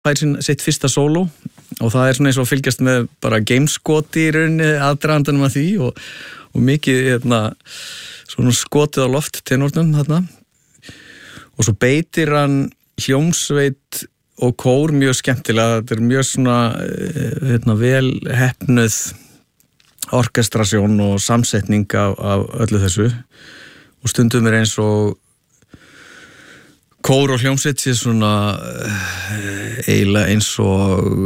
fær sitt fyrsta sóló og það svona eins og að fylgjast með bara gameskoti í rauninni aðdragandanum að því og mikið svona skotið á loft tenornum þarna og svo beitir hann hljómsveit og kór mjög skemmtilega, þetta mjög svona vel heppnuð orkestrasjón og samsetning af öllu þessu og stundum eins og kór og hljómsveit sé svona eiginlega eins og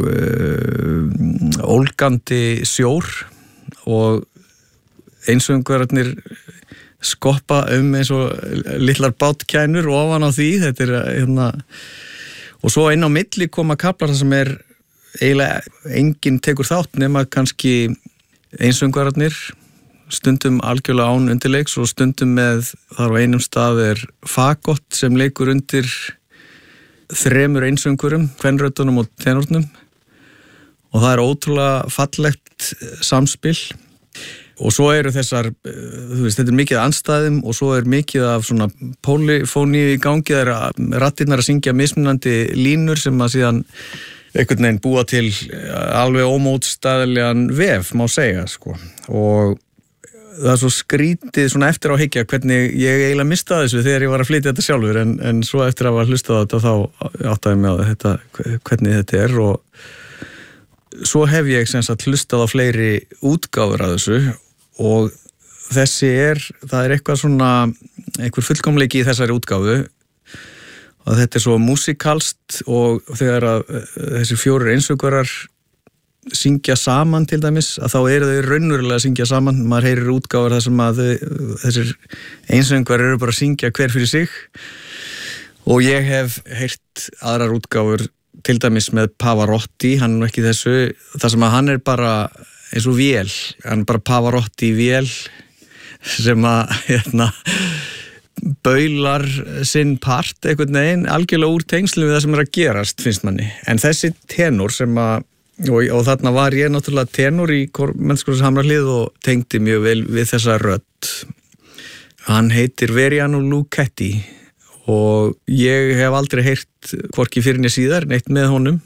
ólgandi sjór og einsöngvararnir skoppa eins og litlar bátkænur ofan á því, þetta og svo inn á milli koma kaflar þar sem eiginlega enginn tekur þátt nema kannski einsöngvararnir, stundum algjörlega án undirleiks og stundum með þar á einum stað fagott sem leikur undir 3 einsöngurum, kvenröddunum og tenornum og það ótrúlega fallegt samspil og svo þessar, þetta mikið andstæðum og svo mikið af svona polyfóni í gangi, rattirnar að syngja mismunandi línur sem að síðan einhvern veginn búa til alveg ómótstæðilegan vef, má segja, sko. Og það svo skrítið svona eftir á hyggja hvernig ég eiginlega mistaði þessu þegar ég var að flytja þetta sjálfur, en svo eftir að hafa hlustað á þetta þá áttaði mig á þetta, hvernig þetta og svo hef ég sem sagt hlustað á fleiri útgáfur af þessu og þessi það eitthvað svona, einhver fullkomleiki í þessari útgáfu og þetta svo músikalst og þegar að þessi 4 einsöngvarar syngja saman til dæmis, að þá þau raunverulega að syngja saman, maður heyrir útgáfur þar sem að þessir einsöngvarar bara að syngja hver fyrir sig og ég hef heyrt aðrar útgáfur til dæmis með Pavarotti, hann ekki þessu, þar sem að hann bara eins og vél, hann bara Pavarotti vél sem að baular sinn part einhvern veginn, algjörlega úr tengslum við það sem að gerast, finnst manni. En þessi tenor sem að, og þarna var ég náttúrulega tenor í Menntaskólans Hamrahlíð og tengdi mjög vel við þessa rödd. Hann heitir Veriano Luchetti og ég hef aldrei heyrt hvorki fyrir né síðar neitt með honum.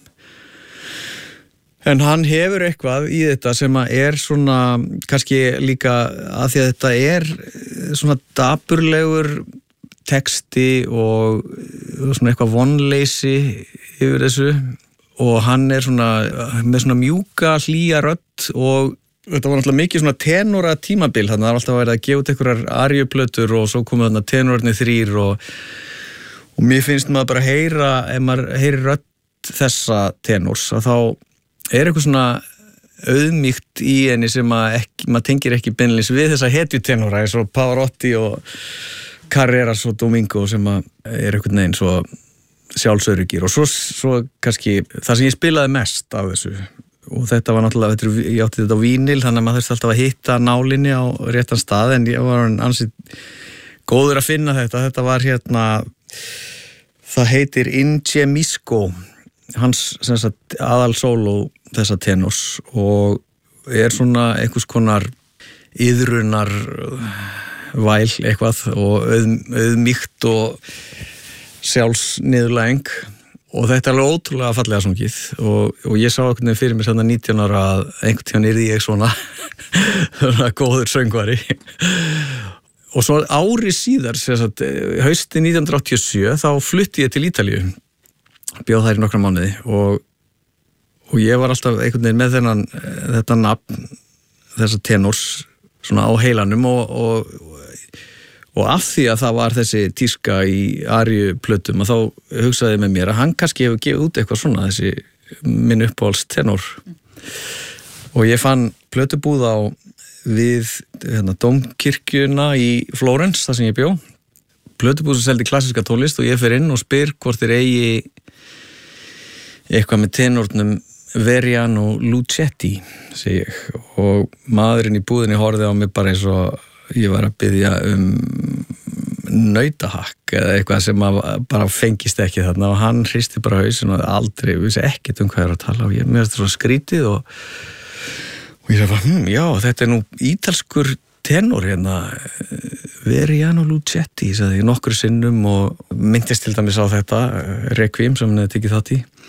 En hann hefur eitthvað í þetta sem að svona, kannski líka að því að þetta svona dapurlegur texti og svona eitthvað vonleysi yfir þessu og hann svona, með svona mjúka, hlýja rödd og þetta var náttúrulega mikið svona tenora tímabil, þannig að það var alltaf verið að gefa út einhverjar aríuplötur og svo komu þarna tenorarnir 3 og mér finnst maður bara heyra, ef maður heyrir rödd þessa tenors, að þá eitthvað svona auðmýkt í henni sem maður tengir ekki beinlínis við þessa hetjutenora eins og Pavarotti og Carreras og Domingo sem einhvern veginn svo sjálfsöruggir og svo kannski það sem ég spilaði mest af þessu og þetta var náttúrulega, ég átti þetta á vínil þannig að maður þurfti alltaf að hitta nálinni á réttan stað en ég var ansið góður að finna þetta var það heitir Inge Misco, hans sem sagt aðal sóló þessa tenors og svona einhvers konar iðrunar væl eitthvað og auðmýkt og sjálfsniðurlæging og þetta alveg ótrúlega fallega sungið og ég sá einhvern veginn fyrir mér svona 19 ára að einhvern tíðan yrði ég svona góður söngvari og svo ári síðar haustið 1987 þá flutti ég til Ítalíu, bjó þær í nokkra mánuði og ég var alltaf einhvern veginn með þetta nafn þessa tenors svona á heilanum og af því að það var þessi tíska í aríuplötum og þá hugsaði ég með mér að hann kannski hefur gefið út eitthvað svona þessi minn uppáhalds tenor og ég fann plötubúð við Dómkirkjuna í Flórens þar sem ég bjó plötubúð sem seldi klassíska tónlist og ég fer inn og spyr hvort þeir eigi eitthvað með tenornum Veriano Luchetti, segi ég og maðurinn í búðinni horfði á mig bara eins og ég var að biðja nautahakk eða eitthvað sem bara fengist ekki þarna og hann hristi bara hausinn og aldrei vissi ekkert hvað að tala og ég mér þetta svo skrítið og ég sagði bara, já, þetta nú ítalskur tenor Veriano Luchetti, sagði ég nokkru sinnum og myndist til dæmis á þetta Requiem sem hann hefði tekið þátt í